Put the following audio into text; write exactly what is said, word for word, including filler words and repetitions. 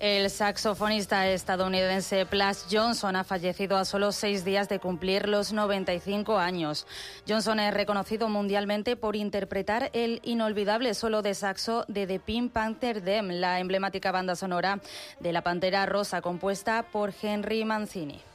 El saxofonista estadounidense Plas Johnson ha fallecido a solo seis días de cumplir los noventa y cinco años. Johnson es reconocido mundialmente por interpretar el inolvidable solo de saxo de The Pink Panther Them, la emblemática banda sonora de La Pantera Rosa, compuesta por Henry Mancini.